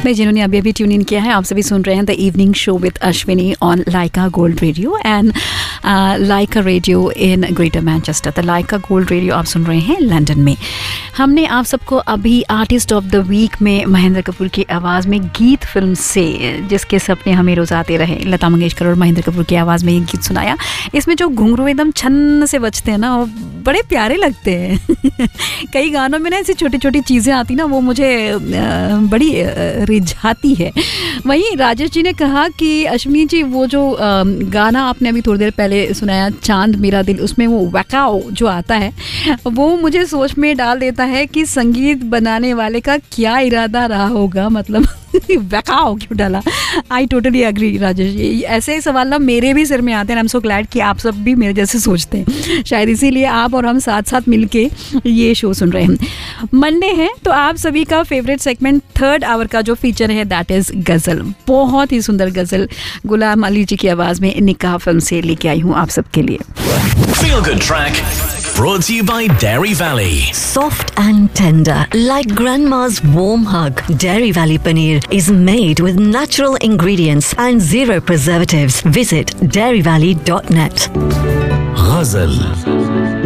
भाई जिन्होंने अभी अभी ट्यून इन किया है, आप सभी सुन रहे हैं the evening show with Ashwini on Lyca gold radio and Lyca radio in greater Manchester. The Lyca gold radio आप सुन रहे हैं लंदन में। हमने आप सबको अभी आर्टिस्ट ऑफ द वीक में महेंद्र कपूर की आवाज़ में गीत फिल्म से, जिसके सपने हमें रोज आते रहे, लता मंगेशकर और महेंद्र कपूर की आवाज़ में ये गीत सुनाया। इसमें जो घुंघरू एकदम छन्न से बजते हैं ना, वो बड़े प्यारे लगते हैं। कई गानों में ना ऐसी छोटी छोटी चीज़ें आती ना, वो मुझे बड़ी रिझाती है। वहीं राजेश जी ने कहा कि अश्विनी जी वो जो गाना आपने अभी थोड़ी देर पहले सुनाया, चांद मेरा दिल, उसमें वो वैकाओ जो आता है वो मुझे सोच में डाल देता है कि संगीत बनाने वाले का क्या इरादा रहा होगा। मतलब वैकाओ क्यों डाला। I totally agree Rajesh ji. ऐसे सवाल ना मेरे भी सिर में आते हैं। आई एम सो ग्लैड कि आप सब भी मेरे जैसे सोचते हैं। शायद इसीलिए आप और हम साथ साथ मिलके ये शो सुन रहे हैं। मंडे है तो आप सभी का फेवरेट सेगमेंट थर्ड आवर का जो फीचर है दैट इज गजल। बहुत ही सुंदर गजल गुलाम अली जी की आवाज में निकाह फिल्म से लेके आई हूँ आप सबके लिए। Feel Good Track brought to you by Dairy Valley. Soft and tender, like grandma's warm hug. Dairy Valley paneer is made with natural ingredients and zero preservatives. Visit dairyvalley.net. Ghazal.